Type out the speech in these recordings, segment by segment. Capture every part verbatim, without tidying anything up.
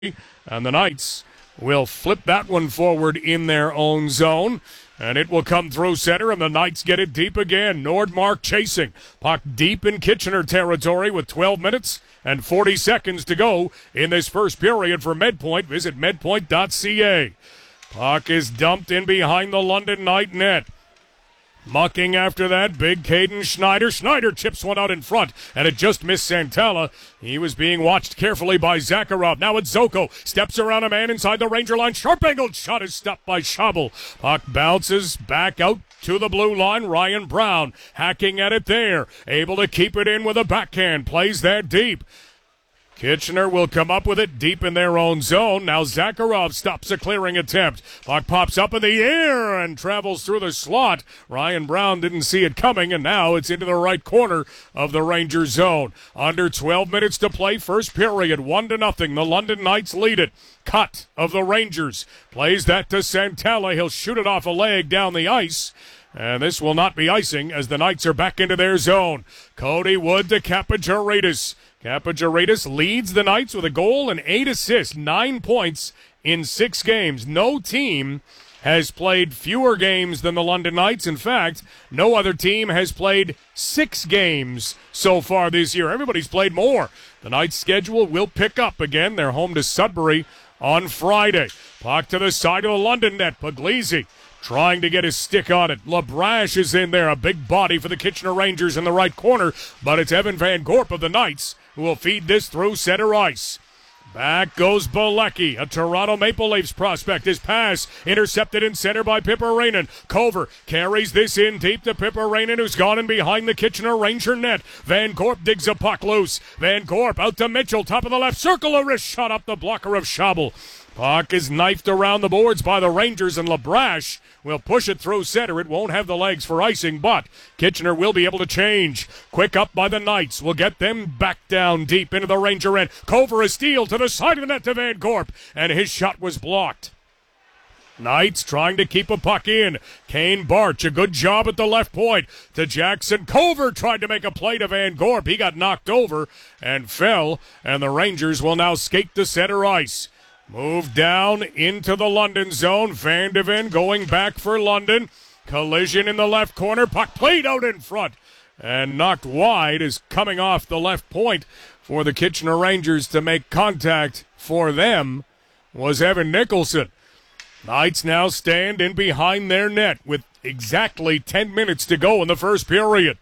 And the Knights will flip that one forward in their own zone. And it will come through center, and the Knights get it deep again. Nordmark chasing. Puck deep in Kitchener territory with twelve minutes and forty seconds to go in this first period for MedPoint. Visit medpoint dot c a. Puck is dumped in behind the London Knight net. Mucking after that, big Caden Schneider. Schneider chips one out in front, and it just missed Santala. He was being watched carefully by Zakharov. Now it's Zoko. Steps around a man inside the Ranger line. Sharp-angled shot is stopped by Schabel. Puck bounces back out to the blue line. Ryan Brown hacking at it there. Able to keep it in with a backhand. Plays that deep. Kitchener will come up with it deep in their own zone. Now Zakharov stops a clearing attempt. Puck pops up in the air and travels through the slot. Ryan Brown didn't see it coming, and now it's into the right corner of the Ranger zone. Under twelve minutes to play, first period, one to nothing. The London Knights lead it. Cut of the Rangers. Plays that to Santala. He'll shoot it off a leg down the ice. And this will not be icing as the Knights are back into their zone. Cody Wood to Kapagiridis. Kapagiridis leads the Knights with a goal and eight assists, nine points in six games. No team has played fewer games than the London Knights. In fact, no other team has played six games so far this year. Everybody's played more. The Knights' schedule will pick up again. They're home to Sudbury on Friday. Puck to the side of the London net. Puglisi trying to get his stick on it. LaBrache is in there, a big body for the Kitchener Rangers in the right corner, but it's Evan Van Gorp of the Knights who will feed this through center ice. Back goes Bilecki, a Toronto Maple Leafs prospect. His pass intercepted in center by Pipparainen. Cover carries this in deep to Pipparainen, who's gone in behind the Kitchener Ranger net. Van Gorp digs a puck loose. Van Gorp out to Mitchell, top of the left circle, a wrist shot up the blocker of Schabel. Puck is knifed around the boards by the Rangers, and LaBrache will push it through center. It won't have the legs for icing, but Kitchener will be able to change. Quick up by the Knights will get them back down deep into the Ranger end. Cover a steal to the side of the net to Van Gorp, and his shot was blocked. Knights trying to keep a puck in. Kane Barch, a good job at the left point to Jackson. Cover tried to make a play to Van Gorp. He got knocked over and fell, and the Rangers will now skate to center ice. Move down into the London zone. Van de Ven going back for London. Collision in the left corner. Puck played out in front and knocked wide is coming off the left point for the Kitchener Rangers to make contact for them was Evan Nicholson. Knights now stand in behind their net with exactly ten minutes to go in the first period.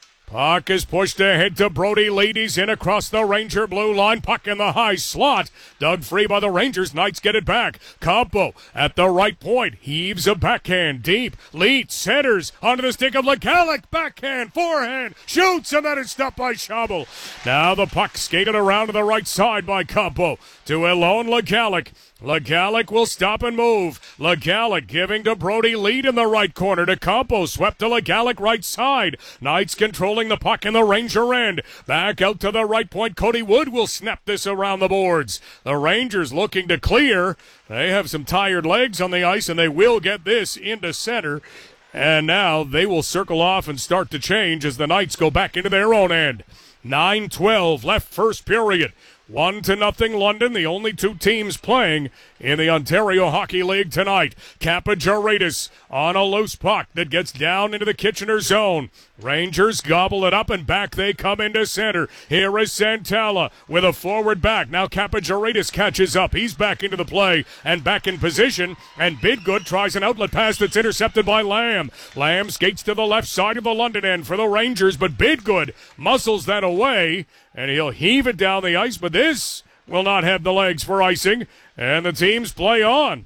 Puck is pushed ahead to Brody Leady's in across the Ranger blue line. Puck in the high slot. Dug free by the Rangers. Knights get it back. Campo at the right point. Heaves a backhand deep. Lead centers onto the stick of Legalic. Backhand, forehand, shoots, and that is stopped by Schabel. Now the puck skated around to the right side by Campo to Elon Legalic. Legalic will stop and move. Legalic giving to Brody Lead in the right corner to Campo. Swept to Legalic right side. Knights controlling the puck in the Ranger end. Back out to the right point. Cody Wood will snap this around the boards. The Rangers looking to clear. They have some tired legs on the ice, and they will get this into center. And now they will circle off and start to change as the Knights go back into their own end. nine twelve left first period. One to nothing London, the only two teams playing in the Ontario Hockey League tonight. Kapagiridis on a loose puck that gets down into the Kitchener zone. Rangers gobble it up, and back they come into center. Here is Santala with a forward back. Now Kapagiridis catches up. He's back into the play and back in position, and Bidgood tries an outlet pass that's intercepted by Lamb. Lamb skates to the left side of the London end for the Rangers, but Bidgood muscles that away, and he'll heave it down the ice, but this will not have the legs for icing, and the teams play on.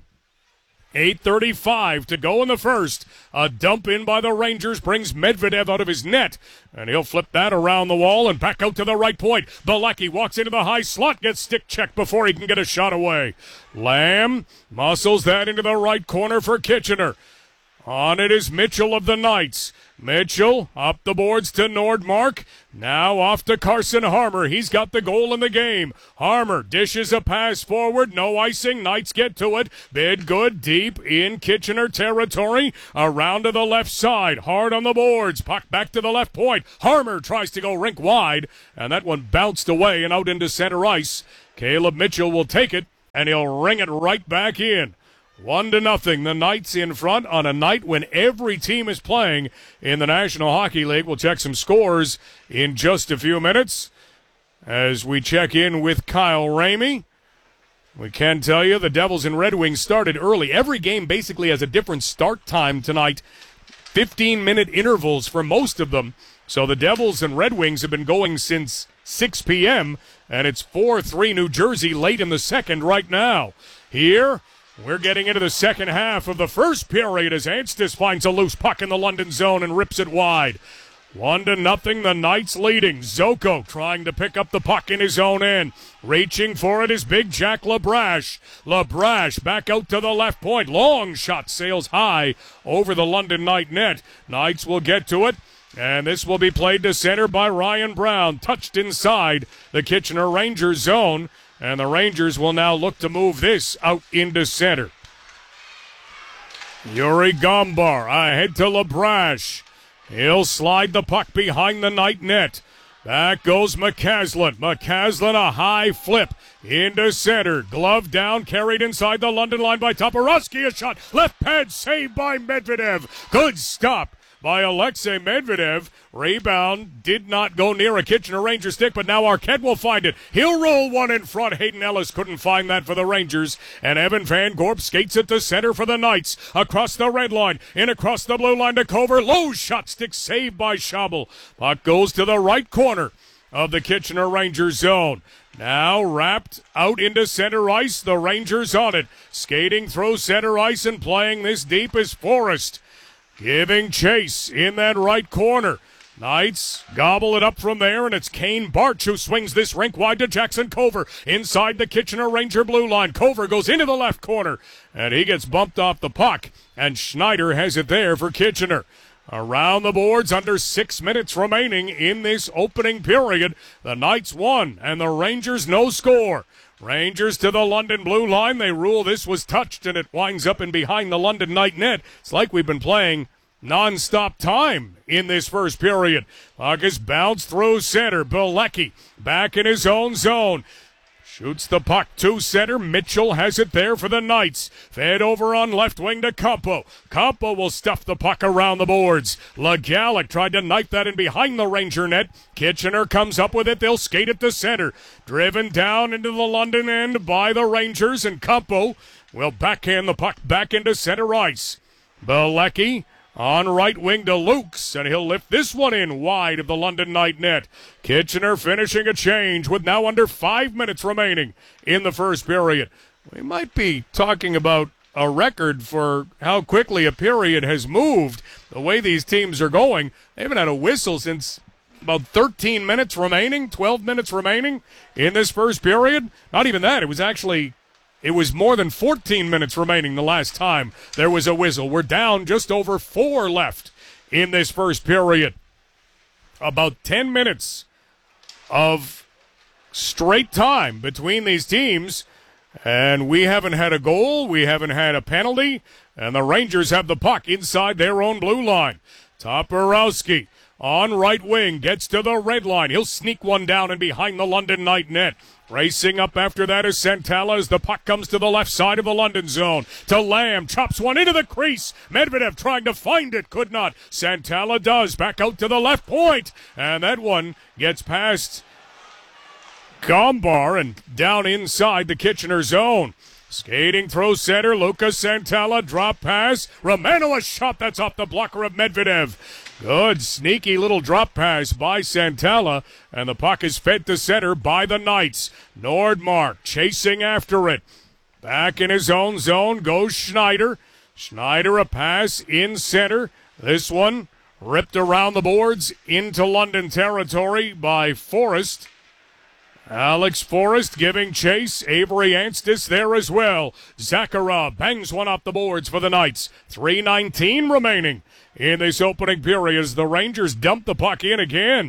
eight thirty-five to go in the first. A dump in by the Rangers brings Medvedev out of his net, and he'll flip that around the wall and back out to the right point. Bilecki walks into the high slot, gets stick checked before he can get a shot away. Lamb muscles that into the right corner for Kitchener. On it is Mitchell of the Knights. Mitchell up the boards to Nordmark. Now off to Carson Harmer. He's got the goal in the game. Harmer dishes a pass forward. No icing. Knights get to it. Bidgood deep in Kitchener territory. Around to the left side. Hard on the boards. Puck back to the left point. Harmer tries to go rink wide, and that one bounced away and out into center ice. Caleb Mitchell will take it and he'll ring it right back in. One to nothing, the Knights in front on a night when every team is playing in the National Hockey League. We'll check some scores in just a few minutes as we check in with Kyle Ramey. We can tell you the Devils and Red Wings started early. Every game basically has a different start time tonight. fifteen-minute intervals for most of them. So the Devils and Red Wings have been going since six p.m., and it's four three New Jersey late in the second right now. Here, we're getting into the second half of the first period as Anstis finds a loose puck in the London zone and rips it wide. One to nothing, the Knights leading. Zoko trying to pick up the puck in his own end. Reaching for it is big Jack LaBrache. LaBrache back out to the left point. Long shot sails high over the London Knight net. Knights will get to it, and this will be played to center by Ryan Brown. Touched inside the Kitchener Rangers zone, and the Rangers will now look to move this out into center. Yuri Gombar ahead to LaBrache. He'll slide the puck behind the Knight net. Back goes McCaslin. McCaslin, a high flip into center. Glove down, carried inside the London line by Toporowski. A shot. Left pad saved by Medvedev. Good stop by Alexei Medvedev. Rebound did not go near a Kitchener Ranger stick, but now Arquette will find it. He'll roll one in front. Hayden Ellis couldn't find that for the Rangers. And Evan Van Gorp skates it to center for the Knights. Across the red line, in across the blue line to Cover. Low shot stick saved by Schabel. Puck goes to the right corner of the Kitchener Rangers zone. Now wrapped out into center ice. The Rangers on it. Skating through center ice and playing this deep is Forrest. Giving chase in that right corner. Knights gobble it up from there, and it's Kane Barch who swings this rink wide to Jackson Cover. Inside the Kitchener Ranger blue line. Cover goes into the left corner, and he gets bumped off the puck, and Schneider has it there for Kitchener. Around the boards, under six minutes remaining in this opening period. The Knights won, and the Rangers no score. Rangers to the London blue line. They rule this was touched, and it winds up in behind the London Knight net. It's like we've been playing non-stop time in this first period. Puck is bounced through center. Bilecki back in his own zone. Shoots the puck to center. Mitchell has it there for the Knights. Fed over on left wing to Campo. Campo will stuff the puck around the boards. LeGallick tried to knife that in behind the Ranger net. Kitchener comes up with it. They'll skate it to center. Driven down into the London end by the Rangers, and Campo will backhand the puck back into center ice. Bilecki on right wing to Lukes, and he'll lift this one in wide of the London Knight net. Kitchener finishing a change with now under five minutes remaining in the first period. We might be talking about a record for how quickly a period has moved. The way these teams are going, they haven't had a whistle since about thirteen minutes remaining, twelve minutes remaining in this first period. Not even that. It was actually It was more than fourteen minutes remaining the last time there was a whistle. We're down just over four left in this first period. About ten minutes of straight time between these teams, and we haven't had a goal, we haven't had a penalty, and the Rangers have the puck inside their own blue line. Toporowski on right wing gets to the red line. He'll sneak one down and behind the London Knight net. Racing up after that is Santala as the puck comes to the left side of the London zone. To Lamb, chops one into the crease. Medvedev trying to find it, could not. Santala does, back out to the left point. And that one gets past Gombar and down inside the Kitchener zone. Skating through center, Lucas Santala, drop pass. Romano, a shot that's off the blocker of Medvedev. Good sneaky little drop pass by Santala, and the puck is fed to center by the Knights. Nordmark chasing after it. Back in his own zone goes Schneider. Schneider a pass in center. This one ripped around the boards into London territory by Forrest. Alex Forrest giving chase. Avery Anstis there as well. Zakharov bangs one off the boards for the Knights. three nineteen remaining in this opening period as the Rangers dump the puck in again.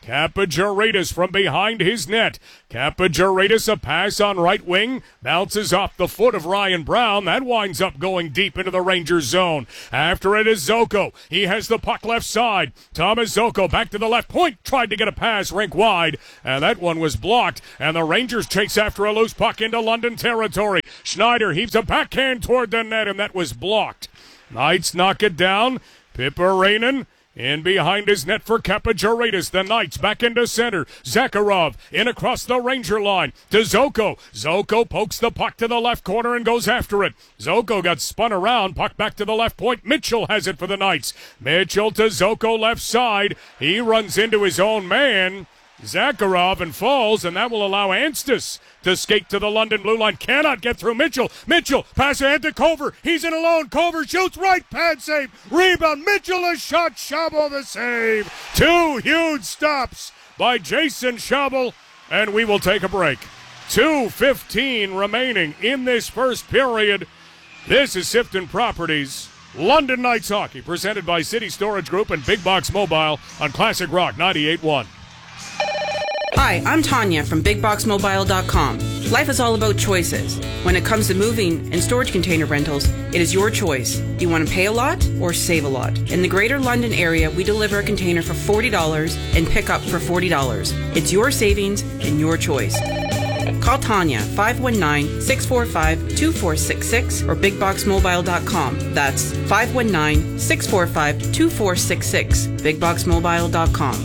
Kappagiridis from behind his net. Kappagiridis, a pass on right wing, bounces off the foot of Ryan Brown. That winds up going deep into the Rangers zone. After it is Zoko. He has the puck left side. Thomas Zoko back to the left point, tried to get a pass rink wide, and that one was blocked, and the Rangers chase after a loose puck into London territory. Schneider heaves a backhand toward the net, and that was blocked. Knights knock it down. Pipparainen in behind his net for Kappagiridis. The Knights back into center. Zakharov in across the Ranger line to Zoko. Zoko pokes the puck to the left corner and goes after it. Zoko got spun around. Puck back to the left point. Mitchell has it for the Knights. Mitchell to Zoko left side. He runs into his own man, Zakharov, and falls, and that will allow Anstis to skate to the London blue line. Cannot get through Mitchell. Mitchell, pass ahead to Culver. He's in alone. Culver shoots right. Pad save. Rebound. Mitchell a shot. Schabel the save. Two huge stops by Jason Schabel, and we will take a break. two fifteen remaining in this first period. This is Sifton Properties London Knights Hockey, presented by City Storage Group and Big Box Mobile on Classic Rock ninety-eight point one. Hi, I'm Tanya from big box mobile dot com. Life is all about choices. When it comes to moving and storage container rentals, it is your choice. Do you want to pay a lot or save a lot? In the Greater London area, we deliver a container for forty dollars and pick up for forty dollars. It's your savings and your choice. Call Tanya, five one nine, six four five, two four six six or big box mobile dot com. That's five one nine, six four five, two four six six, big box mobile dot com.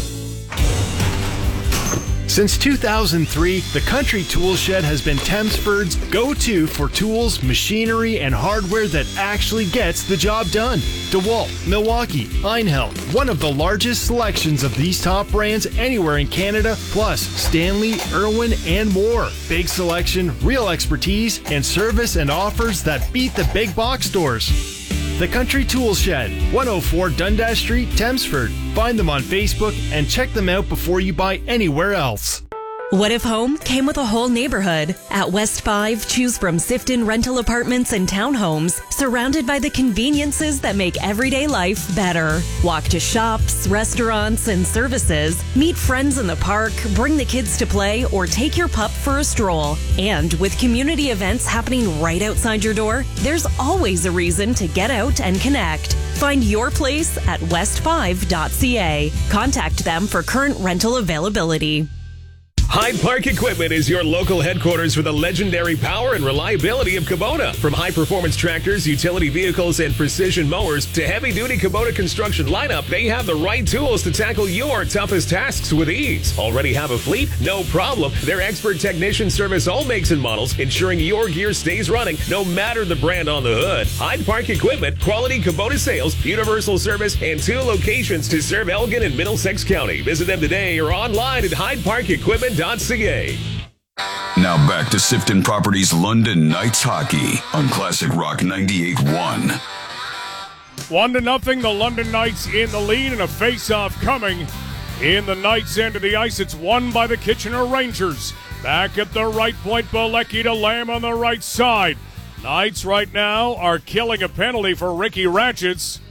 Since two thousand three, the Country Tool Shed has been Thamesford's go-to for tools, machinery, and hardware that actually gets the job done. DeWalt, Milwaukee, Einhell, one of the largest selections of these top brands anywhere in Canada, plus Stanley, Irwin, and more. Big selection, real expertise, and service and offers that beat the big box stores. The Country Tool Shed, one oh four Dundas Street, Thamesford. Find them on Facebook and check them out before you buy anywhere else. What if home came with a whole neighborhood? At West five, choose from Sifton rental apartments and townhomes, surrounded by the conveniences that make everyday life better. Walk to shops, restaurants, and services, meet friends in the park, bring the kids to play, or take your pup for a stroll. And with community events happening right outside your door, there's always a reason to get out and connect. Find your place at west five dot c a. Contact them for current rental availability. Hyde Park Equipment is your local headquarters for the legendary power and reliability of Kubota. From high-performance tractors, utility vehicles, and precision mowers to heavy-duty Kubota construction lineup, they have the right tools to tackle your toughest tasks with ease. Already have a fleet? No problem. Their expert technicians service all makes and models, ensuring your gear stays running no matter the brand on the hood. Hyde Park Equipment, quality Kubota sales, universal service, and two locations to serve Elgin and Middlesex County. Visit them today or online at hyde park equipment dot c a. Now back to Sifton Properties London Knights Hockey on Classic Rock ninety-eight point one. One to nothing, the London Knights in the lead, and a face-off coming in the Knights' end of the ice. It's won by the Kitchener Rangers. Back at the right point, Bilecki to Lamb on the right side. Knights right now are killing a penalty for Ricky Ratchets.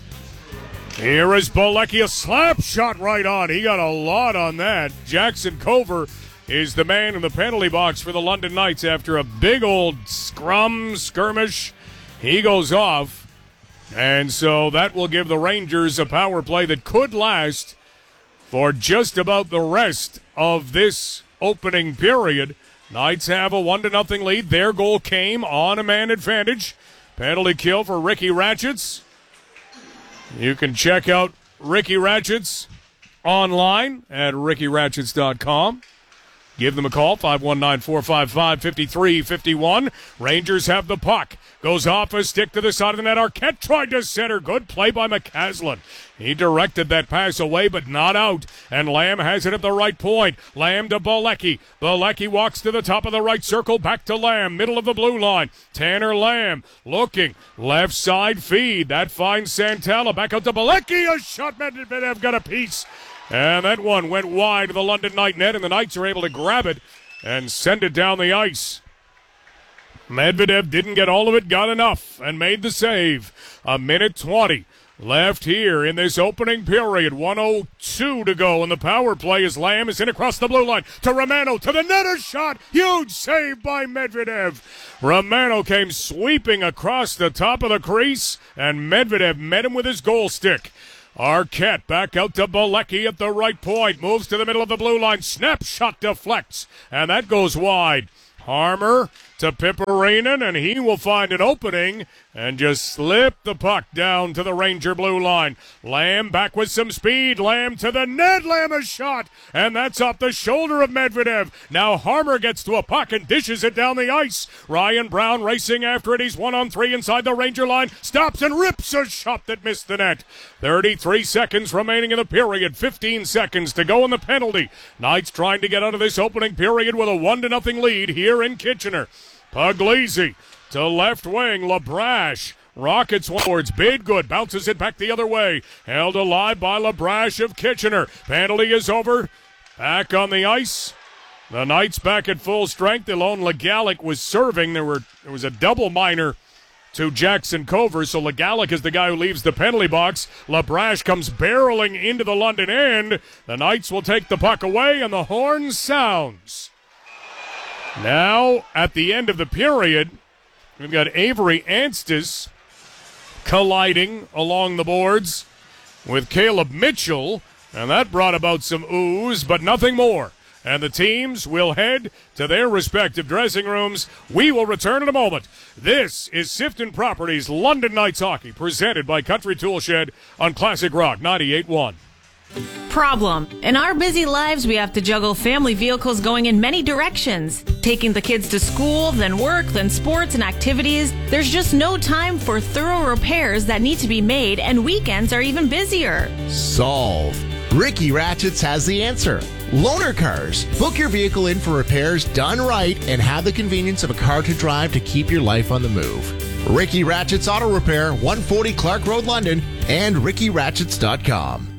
Here is Bilecki, a slap shot right on. He got a lot on that. Jackson Cover is the man in the penalty box for the London Knights after a big old scrum skirmish. He goes off, and so that will give the Rangers a power play that could last for just about the rest of this opening period. Knights have a one to nothing lead. Their goal came on a man advantage. Penalty kill for Ricky Ratchets. You can check out Ricky Ratchets online at ricky ratchets dot com. Give them a call, five one nine, four five five, five three five one. Rangers have the puck. Goes off a stick to the side of the net. Arquette tried to center. Good play by McCaslin. He directed that pass away, but not out. And Lamb has it at the right point. Lamb to Bilecki. Bilecki walks to the top of the right circle. Back to Lamb. Middle of the blue line. Tanner Lamb looking. Left side feed. That finds Santella. Back out to Bilecki. A shot. Medvedev got a piece. And that one went wide of the London Knight net, and the Knights are able to grab it and send it down the ice. Medvedev didn't get all of it, got enough, and made the save. A minute twenty left here in this opening period. one oh two to go in the power play as Lamb is in across the blue line to Romano, to the net, a shot. Huge save by Medvedev. Romano came sweeping across the top of the crease, and Medvedev met him with his goal stick. Arquette back out to Bilecki at the right point. Moves to the middle of the blue line. Snapshot deflects, and that goes wide. Harmer to Piperinen, and he will find an opening and just slip the puck down to the Ranger blue line. Lamb back with some speed. Lamb to the net. Lamb a shot, and that's off the shoulder of Medvedev. Now Harmer gets to a puck and dishes it down the ice. Ryan Brown racing after it. He's one on three inside the Ranger line. Stops and rips a shot that missed the net. thirty-three seconds remaining in the period. fifteen seconds to go in the penalty. Knights trying to get out of this opening period with a one to nothing lead here in Kitchener. Puglisi to left wing. Labrache rockets one towards Bidgood. Bounces it back the other way. Held alive by Labrache of Kitchener. Penalty is over. Back on the ice. The Knights back at full strength. Alone Legalic was serving. There were there was a double minor to Jackson Cover, so Legalic is the guy who leaves the penalty box. Labrache comes barreling into the London end. The Knights will take the puck away, and the horn sounds. Now, at the end of the period, we've got Avery Anstis colliding along the boards with Caleb Mitchell, and that brought about some oohs, but nothing more. And the teams will head to their respective dressing rooms. We will return in a moment. This is Sifton Properties London Knights Hockey, presented by Country Tool Shed on Classic Rock ninety-eight point one. Problem. In our busy lives, we have to juggle family vehicles going in many directions. Taking the kids to school, then work, then sports and activities. There's just no time for thorough repairs that need to be made, and weekends are even busier. Solve. Ricky Ratchets has the answer. Loaner Cars. Book your vehicle in for repairs done right and have the convenience of a car to drive to keep your life on the move. Ricky Ratchets Auto Repair, one forty Clark Road, London, and ricky ratchets dot com.